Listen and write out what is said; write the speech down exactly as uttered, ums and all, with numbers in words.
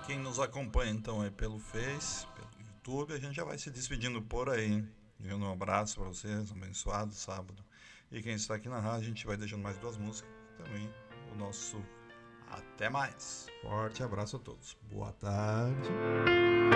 quem nos acompanha então aí pelo Face, pelo YouTube, a gente já vai se despedindo por aí. Dando um abraço para vocês, um abençoado sábado. E quem está aqui na rádio, a gente vai deixando mais duas músicas também. O nosso até mais. Forte abraço a todos. Boa tarde.